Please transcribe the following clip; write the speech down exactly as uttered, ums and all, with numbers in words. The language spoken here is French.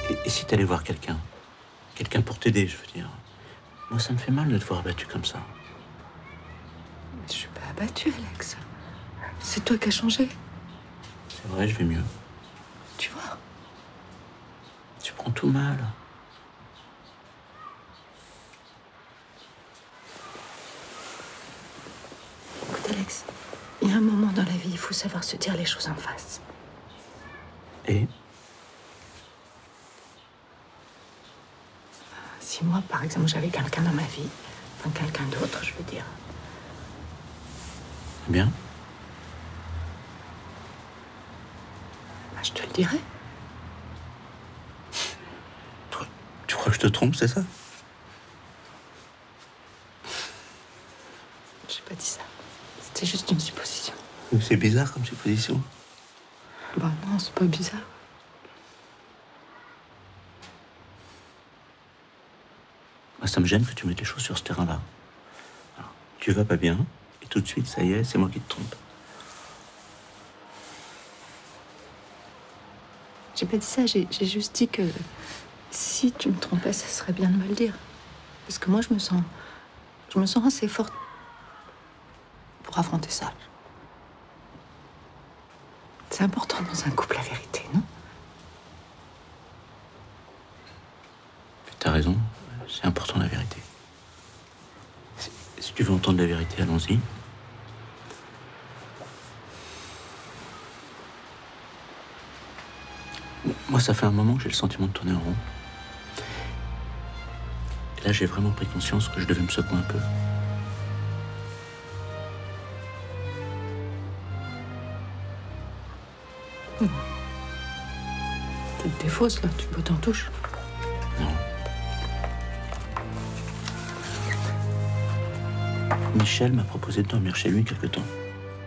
Et, et si t'allais voir quelqu'un? Quelqu'un pour t'aider, je veux dire. Moi, ça me fait mal de te voir abattu comme ça. Je suis pas abattue, Alex. C'est toi qui as changé. C'est vrai, je vais mieux. Tu vois? Tu prends tout mal. Écoute, Alex, il y a un moment dans la vie, il faut savoir se dire les choses en face. Et Si moi, par exemple, j'avais quelqu'un dans ma vie, enfin quelqu'un d'autre, je veux dire. Bien. Bah, je te le dirais. Toi, tu crois que je te trompe, c'est ça? J'ai pas dit ça. C'était juste une supposition. C'est bizarre comme supposition. Bah non, c'est pas bizarre. Moi, ça me gêne que tu mettes les choses sur ce terrain-là. Alors, tu vas pas bien, et tout de suite, ça y est, c'est moi qui te trompe. J'ai pas dit ça, j'ai, j'ai juste dit que si tu me trompais, ça serait bien de me le dire. Parce que moi, je me sens... Je me sens assez forte pour affronter ça. C'est important dans un couple, la vérité, non? T'as raison, c'est important la vérité. Si, si tu veux entendre la vérité, allons-y. Moi, ça fait un moment que j'ai le sentiment de tourner en rond. Et là, j'ai vraiment pris conscience que je devais me secouer un peu. Mmh. T'es fausse, là, tu bottes en touche. Non. Michel m'a proposé de dormir chez lui quelque temps.